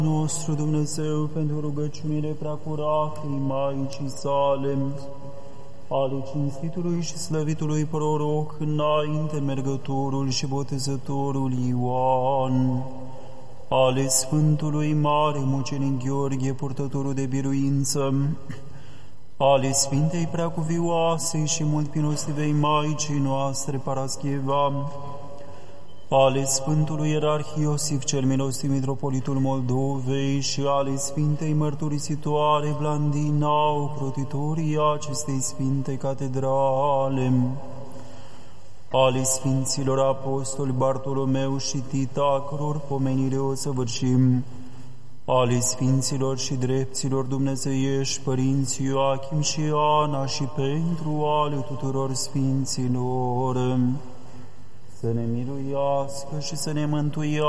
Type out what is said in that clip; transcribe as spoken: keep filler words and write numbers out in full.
nostru Dumnezeu, pentru rugăciunile preacuratei Maicii sale, ale cinstitului și slăvitului proroc, înainte mergătorul și botezătorul Ioan, ale Sfântului Mare Mucenic Gheorghe, purtătorul de biruință, ale Sfintei Preacuvioasei și mult milostivei Maicii noastre Parascheva, ale Sfântului Ierarh Iosif cel milostiv Mitropolitul Moldovei și ale Sfintei Mărturisitoare Blandina, ocrotitorii acestei Sfinte Catedrale, ale Sfinților Apostoli Bartolomeu și Tita, a căror pomenire o săvârșim, ale Sfinților și Drepților dumnezeiești, Părinții Ioachim și Ana, și pentru ale tuturor Sfinților, să ne miluiască și să ne mântuiască